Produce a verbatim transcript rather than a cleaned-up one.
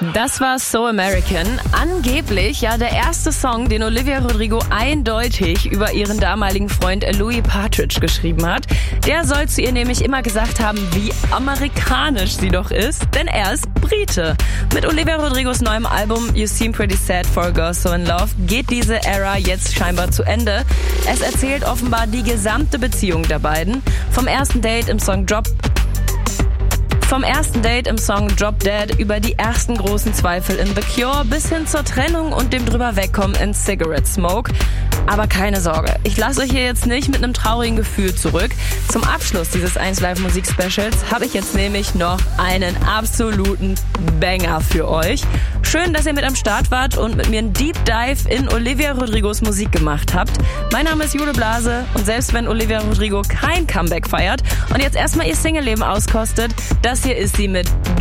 Das war So American. Angeblich ja der erste Song, den Olivia Rodrigo eindeutig über ihren damaligen Freund Louis Partridge geschrieben hat. Der soll zu ihr nämlich immer gesagt haben, wie amerikanisch sie doch ist, denn er ist Brite. Mit Olivia Rodrigos neuem Album You Seem Pretty Sad for a Girl So in Love geht diese Ära jetzt scheinbar zu Ende. Es erzählt offenbar die gesamte Beziehung der beiden. Vom ersten Date im Song Drop Vom ersten Date im Song Drop Dead über die ersten großen Zweifel in The Cure bis hin zur Trennung und dem drüber wegkommen in Cigarette Smoke. Aber keine Sorge, ich lasse euch hier jetzt nicht mit einem traurigen Gefühl zurück. Zum Abschluss dieses eins Live Musik Specials habe ich jetzt nämlich noch einen absoluten Banger für euch. Schön, dass ihr mit am Start wart und mit mir einen Deep Dive in Olivia Rodrigos Musik gemacht habt. Mein Name ist Jule Blase und selbst wenn Olivia Rodrigo kein Comeback feiert und jetzt erstmal ihr Single-Leben auskostet, das hier ist sie mit